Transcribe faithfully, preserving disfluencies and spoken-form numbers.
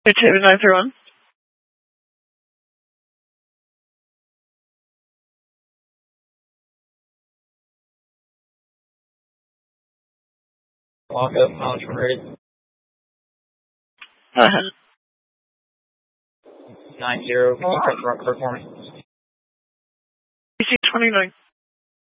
Two nine three one. Walk up, mileage when ready. Go ahead. Nine zero. Can you press the rock for me? D C twenty nine.